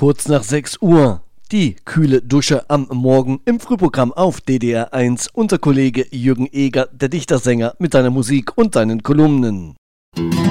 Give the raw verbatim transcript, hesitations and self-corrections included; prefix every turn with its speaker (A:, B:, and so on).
A: Kurz nach sechs Uhr. Die kühle Dusche am Morgen im Frühprogramm auf D D R eins. Unser Kollege Jürgen Eger, der Dichtersänger, mit seiner Musik und seinen Kolumnen.